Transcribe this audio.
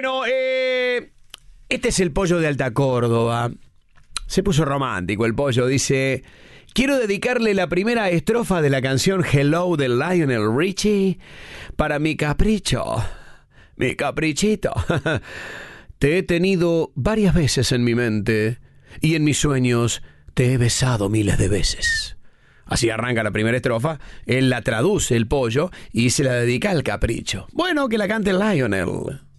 Bueno, este es el Pollo de Alta Córdoba. Se puso romántico el Pollo, dice: quiero dedicarle la primera estrofa de la canción Hello de Lionel Richie para mi capricho, mi caprichito. Te he tenido varias veces en mi mente y en mis sueños te he besado miles de veces. Así arranca la primera estrofa, él la traduce el Pollo y se la dedica al capricho. Bueno, que la cante Lionel.